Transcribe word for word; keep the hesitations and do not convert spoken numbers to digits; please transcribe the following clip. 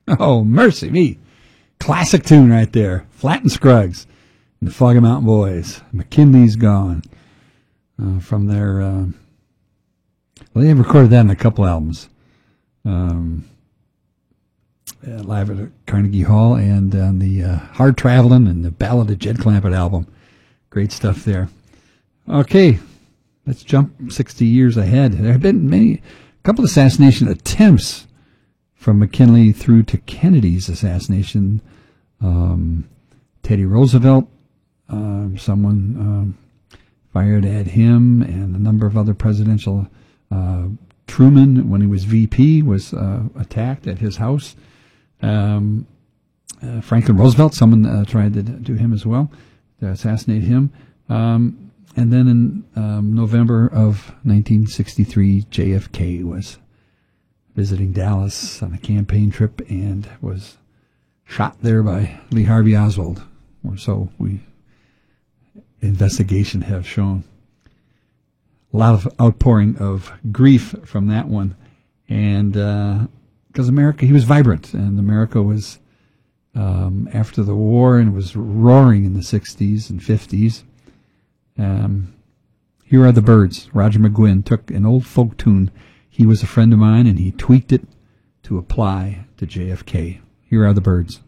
Oh, mercy me. Classic tune right there. Flatt and Scruggs and the Foggy Mountain Boys. McKinley's Gone. Uh, from their, uh, well, they recorded that in a couple albums. Um, uh, live at Carnegie Hall and on the uh, Hard Travelin' and the Ballad of Jed Clampett album. Great stuff there. Okay, let's jump sixty years ahead. There have been many, a couple of assassination attempts from McKinley through to Kennedy's assassination. Um, Teddy Roosevelt, uh, someone um, fired at him, and a number of other presidential. Uh, Truman, when he was V P, was uh, attacked at his house. Um, uh, Franklin Roosevelt, someone uh, tried to do him as well, to assassinate him. Um, and then in um, November of nineteen sixty-three, J F K was visiting Dallas on a campaign trip and was shot there by Lee Harvey Oswald, or so we investigation have shown. A lot of outpouring of grief from that one, and because uh, America, he was vibrant, and America was um, after the war and was roaring in the sixties and fifties. Um, Here Are the Birds. Roger McGuinn took an old folk tune. He was a friend of mine, and he tweaked it to apply to J F K. Here Are the Birds.